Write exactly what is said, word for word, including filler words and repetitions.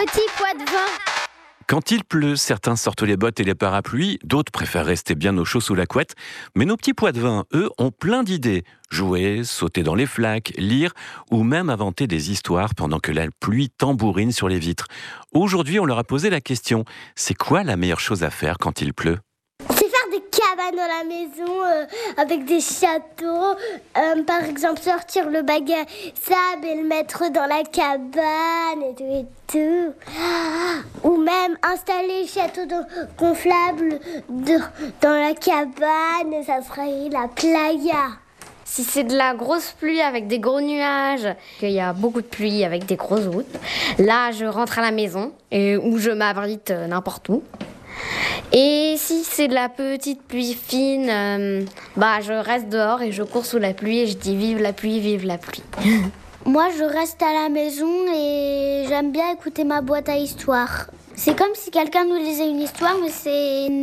petit poids de vin. Quand il pleut, certains sortent les bottes et les parapluies, d'autres préfèrent rester bien au chaud sous la couette. Mais nos petits pois de vin, eux, ont plein d'idées. Jouer, sauter dans les flaques, lire ou même inventer des histoires pendant que la pluie tambourine sur les vitres. Aujourd'hui, on leur a posé la question, c'est quoi la meilleure chose à faire quand il pleut ? C'est faire des cabanes dans la maison euh, avec des châteaux. Euh, par exemple, sortir le bac à sable et le mettre dans la cabane et tout et tout. Ah, ou même installer le château de, gonflable de, dans la cabane, ça serait la playa. Si c'est de la grosse pluie avec des gros nuages, qu'il y a beaucoup de pluie avec des grosses gouttes, là je rentre à la maison et où je m'abrite n'importe où. Et si c'est de la petite pluie fine, euh, bah je reste dehors et je cours sous la pluie et je dis vive la pluie, vive la pluie. Moi, je reste à la maison et j'aime bien écouter ma boîte à histoires. C'est comme si quelqu'un nous lisait une histoire, mais c'est